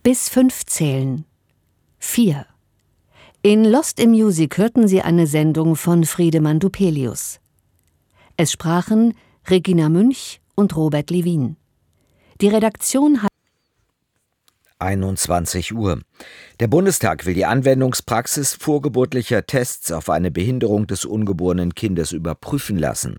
Bis 5 zählen. 4. In Lost in Music hörten Sie eine Sendung von Friedemann Dupelius. Es sprachen Regina Münch und Robert Levin. Die Redaktion hat 21 Uhr. Der Bundestag will die Anwendungspraxis vorgeburtlicher Tests auf eine Behinderung des ungeborenen Kindes überprüfen lassen.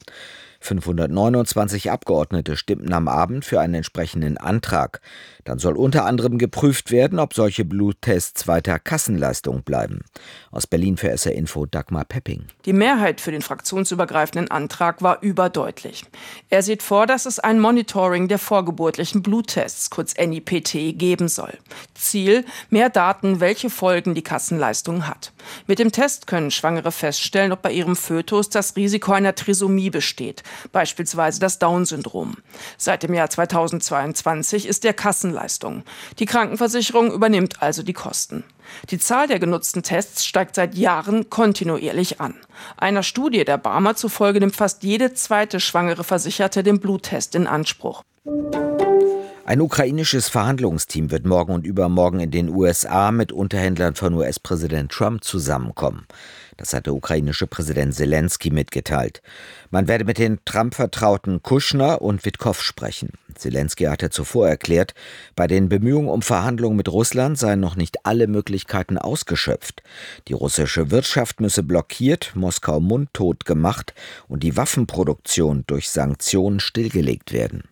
529 Abgeordnete stimmten am Abend für einen entsprechenden Antrag. Dann soll unter anderem geprüft werden, ob solche Bluttests weiter Kassenleistung bleiben. Aus Berlin für SR Info Dagmar Pepping. Die Mehrheit für den fraktionsübergreifenden Antrag war überdeutlich. Er sieht vor, dass es ein Monitoring der vorgeburtlichen Bluttests, kurz NIPT, geben soll. Ziel: mehr Daten, welche Folgen die Kassenleistung hat. Mit dem Test können Schwangere feststellen, ob bei ihrem Fötus das Risiko einer Trisomie besteht, beispielsweise das Down-Syndrom. Seit dem Jahr 2022 ist der Kassenleistung. Die Krankenversicherung übernimmt also die Kosten. Die Zahl der genutzten Tests steigt seit Jahren kontinuierlich an. Einer Studie der Barmer zufolge nimmt fast jede zweite schwangere Versicherte den Bluttest in Anspruch. Ein ukrainisches Verhandlungsteam wird morgen und übermorgen in den USA mit Unterhändlern von US-Präsident Trump zusammenkommen. Das hat der ukrainische Präsident Selenskyj mitgeteilt. Man werde mit den Trump-Vertrauten Kushner und Witkow sprechen. Selenskyj hatte zuvor erklärt, bei den Bemühungen um Verhandlungen mit Russland seien noch nicht alle Möglichkeiten ausgeschöpft. Die russische Wirtschaft müsse blockiert, Moskau mundtot gemacht und die Waffenproduktion durch Sanktionen stillgelegt werden.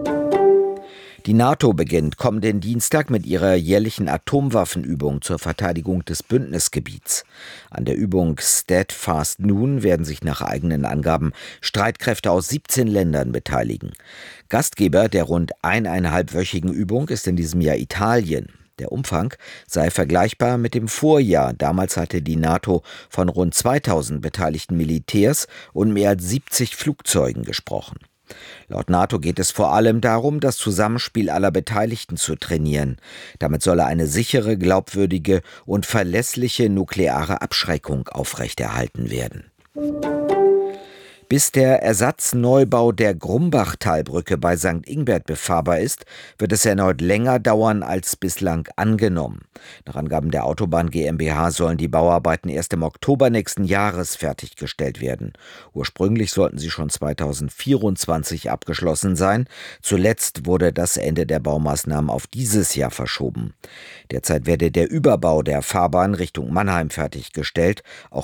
Die NATO beginnt kommenden Dienstag mit ihrer jährlichen Atomwaffenübung zur Verteidigung des Bündnisgebiets. An der Übung Steadfast Noon werden sich nach eigenen Angaben Streitkräfte aus 17 Ländern beteiligen. Gastgeber der rund 1,5-wöchigen Übung ist in diesem Jahr Italien. Der Umfang sei vergleichbar mit dem Vorjahr. Damals hatte die NATO von rund 2000 beteiligten Militärs und mehr als 70 Flugzeugen gesprochen. Laut NATO geht es vor allem darum, das Zusammenspiel aller Beteiligten zu trainieren. Damit solle eine sichere, glaubwürdige und verlässliche nukleare Abschreckung aufrechterhalten werden. Bis der Ersatzneubau der Grumbachtalbrücke bei St. Ingbert befahrbar ist, wird es erneut länger dauern als bislang angenommen. Nach Angaben der Autobahn GmbH sollen die Bauarbeiten erst im Oktober nächsten Jahres fertiggestellt werden. Ursprünglich sollten sie schon 2024 abgeschlossen sein. Zuletzt wurde das Ende der Baumaßnahmen auf dieses Jahr verschoben. Derzeit werde der Überbau der Fahrbahn Richtung Mannheim fertiggestellt. Auch